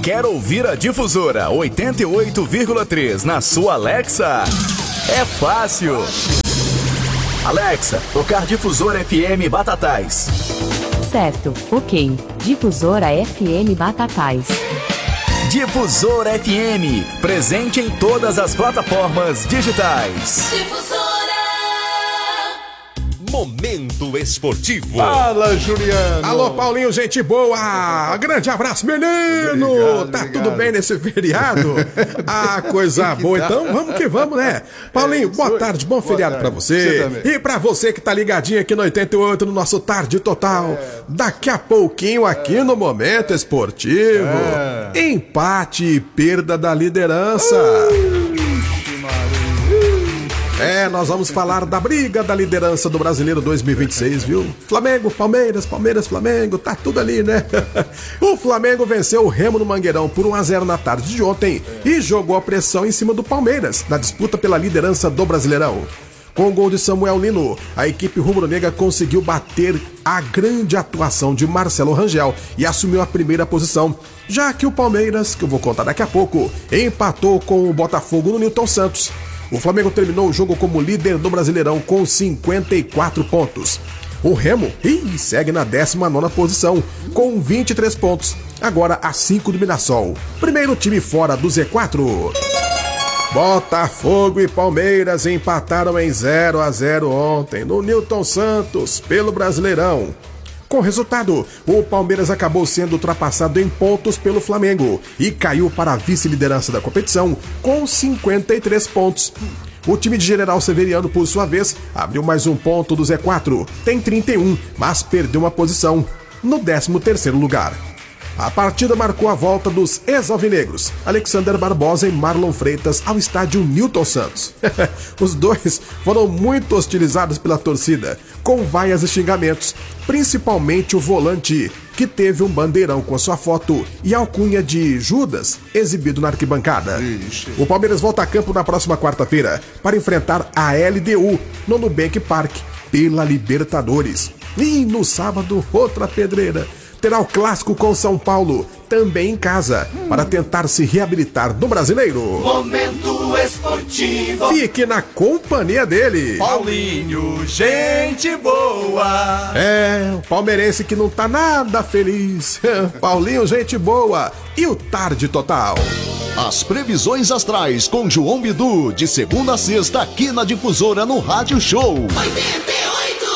Quer ouvir a Difusora 88,3 na sua Alexa? É fácil. Alexa, tocar Difusora FM Batatais. Certo, ok. Difusora FM Batatais. Difusora FM, presente em todas as plataformas digitais. Difusora. Momento esportivo. Fala, Juliano. Alô, Paulinho, gente boa. Grande abraço, menino. Obrigado. Tudo bem nesse feriado? Coisa boa. Então, vamos que vamos, né? Paulinho, boa tarde, bom feriado pra você. E pra você que tá ligadinho aqui no 88, no nosso Tarde Total. Daqui a pouquinho aqui no Momento Esportivo. Empate e perda da liderança. Nós vamos falar da briga da liderança do Brasileiro 2026, viu? Flamengo, Palmeiras, Flamengo, tá tudo ali, né? O Flamengo venceu o Remo no Mangueirão por 1-0 na tarde de ontem e jogou a pressão em cima do Palmeiras na disputa pela liderança do Brasileirão. Com o gol de Samuel Lino, a equipe rubro-negra conseguiu bater a grande atuação de Marcelo Rangel e assumiu a primeira posição, já que o Palmeiras, que eu vou contar daqui a pouco, empatou com o Botafogo no Newton Santos. O Flamengo terminou o jogo como líder do Brasileirão com 54 pontos. O Remo segue na 19ª posição com 23 pontos, agora a 5 do Mirassol. Primeiro time fora do Z4. Botafogo e Palmeiras empataram em 0-0 ontem no Newton Santos pelo Brasileirão. Com o resultado, o Palmeiras acabou sendo ultrapassado em pontos pelo Flamengo e caiu para a vice-liderança da competição com 53 pontos. O time de General Severiano, por sua vez, abriu mais um ponto do Z4, tem 31, mas perdeu uma posição no 13º lugar. A partida marcou a volta dos ex-alvinegros, Alexander Barbosa e Marlon Freitas, ao estádio Newton Santos. Os dois foram muito hostilizados pela torcida, com vaias e xingamentos, principalmente o volante, que teve um bandeirão com a sua foto e alcunha de Judas exibido na arquibancada. O Palmeiras volta a campo na próxima quarta-feira para enfrentar a LDU no Nubank Park pela Libertadores. E no sábado, outra pedreira. Terá o clássico com São Paulo, também em casa, para tentar se reabilitar do Brasileiro. Momento Esportivo. Fique na companhia dele. Paulinho, gente boa. O palmeirense que não tá nada feliz. Paulinho, gente boa. E o Tarde Total. As previsões astrais com João Bidu, de segunda a sexta, aqui na Difusora, no Rádio Show. 88.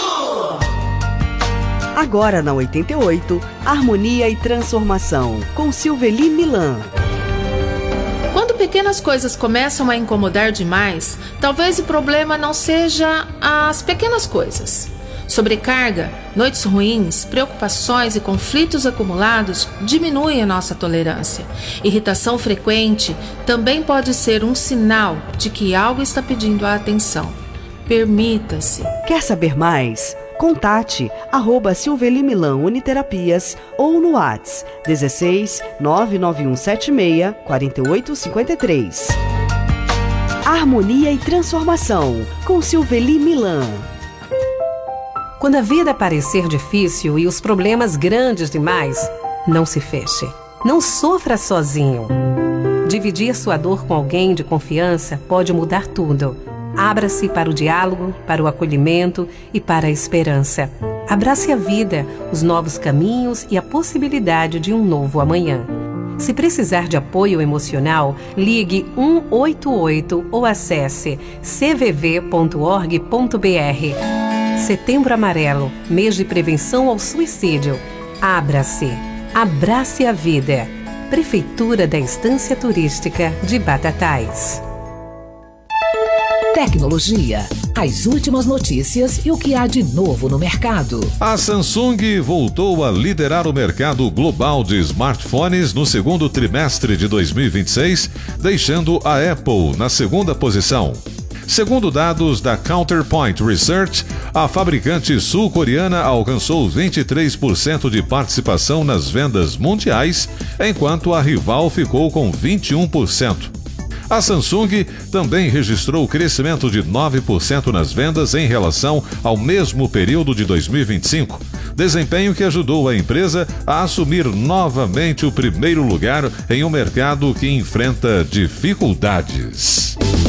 Agora na 88, Harmonia e Transformação, com Silveli Milan. Quando pequenas coisas começam a incomodar demais, talvez o problema não seja as pequenas coisas. Sobrecarga, noites ruins, preocupações e conflitos acumulados diminuem a nossa tolerância. Irritação frequente também pode ser um sinal de que algo está pedindo a atenção. Permita-se. Quer saber mais? Contate @Silveli Milan Uniterapias ou no WhatsApp 16 99176 4853. Harmonia e Transformação, com Silveli Milan. Quando a vida parecer difícil e os problemas grandes demais, não se feche. Não sofra sozinho. Dividir sua dor com alguém de confiança pode mudar tudo. Abra-se para o diálogo, para o acolhimento e para a esperança. Abrace a vida, os novos caminhos e a possibilidade de um novo amanhã. Se precisar de apoio emocional, ligue 188 ou acesse cvv.org.br. Setembro Amarelo, mês de prevenção ao suicídio. Abra-se. Abrace a vida. Prefeitura da Estância Turística de Batatais. Tecnologia, as últimas notícias e o que há de novo no mercado. A Samsung voltou a liderar o mercado global de smartphones no segundo trimestre de 2026, deixando a Apple na segunda posição. Segundo dados da Counterpoint Research, a fabricante sul-coreana alcançou 23% de participação nas vendas mundiais, enquanto a rival ficou com 21%. A Samsung também registrou crescimento de 9% nas vendas em relação ao mesmo período de 2025, desempenho que ajudou a empresa a assumir novamente o primeiro lugar em um mercado que enfrenta dificuldades.